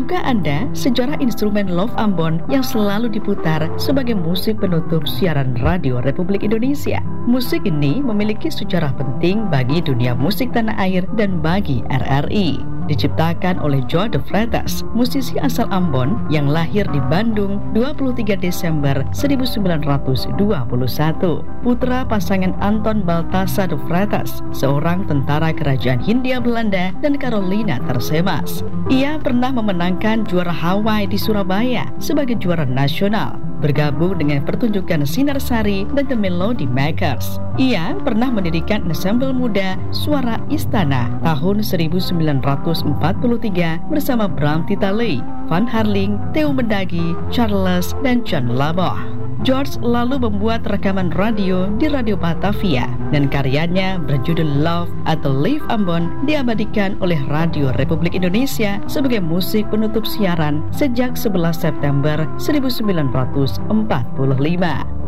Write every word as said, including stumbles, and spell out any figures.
Tahukah Anda sejarah instrumen Love Ambon yang selalu diputar sebagai musik penutup siaran radio Republik Indonesia? Musik ini memiliki sejarah penting bagi dunia musik tanah air dan bagi R R I. Diciptakan oleh Joe De Freitas, musisi asal Ambon yang lahir di Bandung dua puluh tiga Desember seribu sembilan ratus dua puluh satu. Putra pasangan Anton Balthasar De Freitas, seorang tentara kerajaan Hindia Belanda dan Carolina Tersemas. Ia pernah memenangkan juara Hawaii di Surabaya sebagai juara nasional, bergabung dengan pertunjukan Sinar Sari dan The Melody Makers. Ia pernah mendirikan ensemble muda Suara Istana tahun seribu sembilan ratus empat puluh tiga bersama Bram Titaley, Van Harling, Theo Mendagi, Charles, dan John Laboh. George lalu membuat rekaman radio di Radio Batavia dan karyanya berjudul Love atau Live Ambon diabadikan oleh Radio Republik Indonesia sebagai musik penutup siaran sejak sebelas September seribu sembilan ratus empat puluh lima.